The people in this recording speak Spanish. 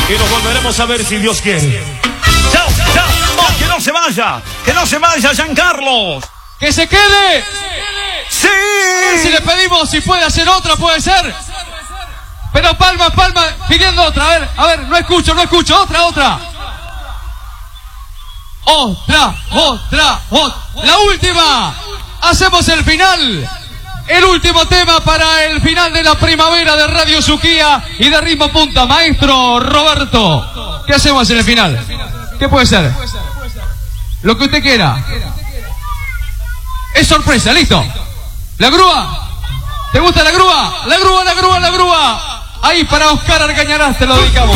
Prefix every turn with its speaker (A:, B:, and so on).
A: Y nos volveremos a ver si Dios quiere. ¡Chao, chao! ¡Oh, que no se vaya! ¡Que no se vaya, Giancarlos!
B: ¡Que se quede!
A: ¡Sí!
B: A ver si le pedimos si puede hacer otra, puede ser. Pero Palma, pidiendo otra. A ver, no escucho. Otra. Otra. La última. Hacemos el final. El último tema para el final de la primavera de Radio Suquía y de Ritmo Punta. Maestro Roberto, ¿qué hacemos en el final? ¿Qué puede ser? Lo que usted quiera. Es sorpresa, listo. La grúa. ¿Te gusta la grúa? La grúa. Ahí para Oscar Argañarás te lo dedicamos.